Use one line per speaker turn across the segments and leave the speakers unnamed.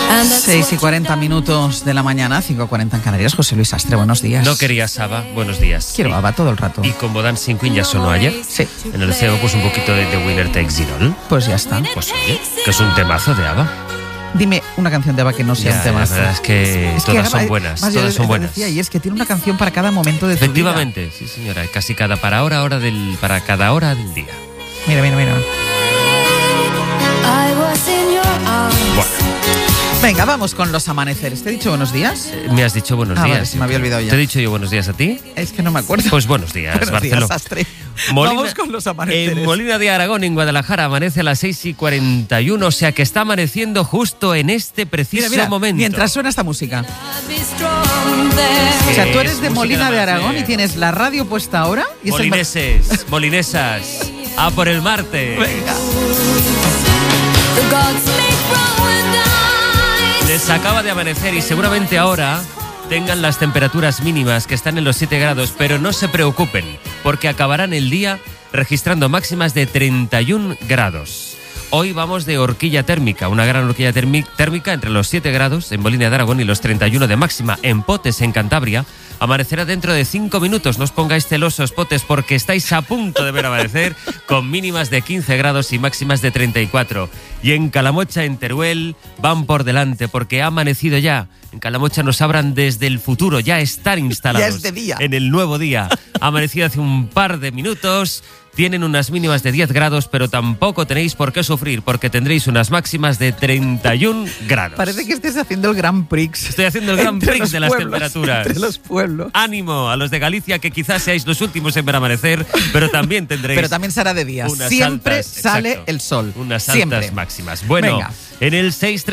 6:40 de la mañana, 5:40 en Canarias. José Luis Astre, buenos días.
No querías ABBA, buenos días.
Quiero ABBA todo el rato.
Y como Dancing Queen ya sonó ayer,
Sí.
en el CEO pues un poquito de The Winner Takes It All.
Pues ya está.
Pues oye, que es un temazo de ABBA.
Dime una canción de ABBA que no sea un
La
temazo.
verdad es que todas son buenas, todas son buenas.
Decía, y es que tiene una canción para cada momento de tu vida.
Efectivamente, sí señora, casi para cada hora del día.
Mira.
Bueno,
Venga, vamos con los amaneceres. ¿Te he dicho buenos días?
me has dicho buenos días.
Vale, se me había olvidado ya.
¿Te he dicho yo buenos días a ti?
Es que no me acuerdo.
Pues buenos días,
Buenos
Barcelona.
días, Astre. Vamos con los amaneceres.
En Molina de Aragón, en Guadalajara, amanece a las 6:41, o sea que está amaneciendo justo en este preciso
Mira,
momento.
mientras suena esta música. O sea, tú eres de
música
Molina de
amanecer.
Aragón y tienes la radio puesta ahora. Y
Molineses, molinesas, a por el martes.
Venga.
Les acaba de amanecer y seguramente ahora tengan las temperaturas mínimas que están en los 7 grados, pero no se preocupen, porque acabarán el día registrando máximas de 31 grados. Hoy vamos de horquilla térmica, una gran horquilla térmica entre los 7 grados en Molina de Aragón y los 31 de máxima en Potes, en Cantabria. Amanecerá dentro de 5 minutos. No os pongáis celosos, Potes, porque estáis a punto de ver amanecer con mínimas de 15 grados y máximas de 34. Y en Calamocha, en Teruel, van por delante porque ha amanecido ya. En Calamocha nos abran desde el futuro, ya están instalados.
Ya es de día.
En el nuevo día. Ha amanecido hace un par de minutos. Tienen unas mínimas de 10 grados, pero tampoco tenéis por qué sufrir, porque tendréis unas máximas de 31 grados.
Parece que estés haciendo el Grand Prix.
Estoy haciendo el Grand
Entre
Prix
los
de las
pueblos,
temperaturas.
Entre los pueblos.
Ánimo a los de Galicia, que quizás seáis los últimos en ver amanecer, pero también tendréis...
Pero también será de día.
unas
Siempre
altas,
sale
exacto,
el sol.
unas
Siempre.
altas máximas. Bueno,
Venga.
en el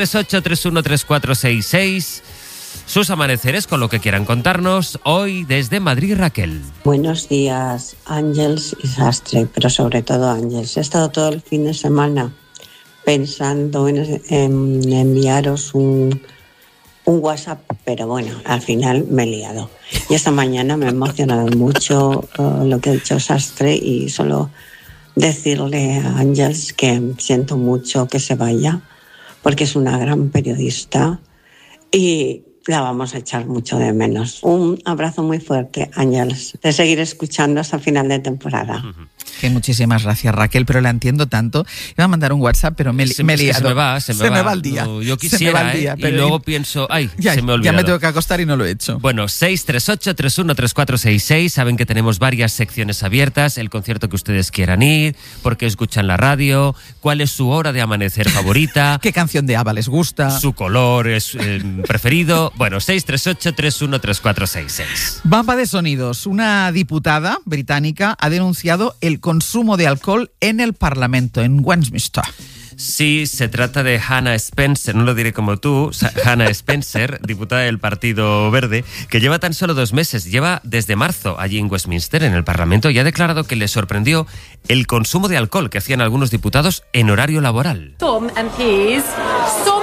638-313466, sus amaneceres con lo que quieran contarnos. Hoy desde Madrid, Raquel.
Buenos días, Ángels y Sastre, pero sobre todo Ángels. He estado todo el fin de semana pensando en enviaros un WhatsApp, pero bueno, al final me he liado. Y esta mañana me ha emocionado mucho lo que ha dicho Sastre, y solo decirle a Ángels que siento mucho que se vaya, porque es una gran periodista y la vamos a echar mucho de menos. Un abrazo muy fuerte, Ángels. Te seguiré escuchando hasta final de temporada.
Que muchísimas gracias, Raquel, pero la entiendo tanto. Iba a mandar un WhatsApp, pero me he liado.
Se me va el día. No, yo quisiera,
se me va el día,
y luego pienso, se me olvidó.
Ya me tengo que acostar y no lo he hecho.
Bueno, 638-313466. Saben que tenemos varias secciones abiertas. El concierto que ustedes quieran ir, por qué escuchan la radio, cuál es su hora de amanecer favorita,
¿Qué canción de ABBA les gusta?
su color es preferido. Bueno, 638-313466.
Mapa de sonidos. Una diputada británica ha denunciado el consumo de alcohol en el Parlamento, en Westminster.
Sí, se trata de Hannah Spencer, no lo diré como tú, Hannah Spencer, diputada del Partido Verde, que lleva tan solo 2 meses, lleva desde marzo allí en Westminster, en el Parlamento, y ha declarado que le sorprendió el consumo de alcohol que hacían algunos diputados en horario laboral.
Some MPs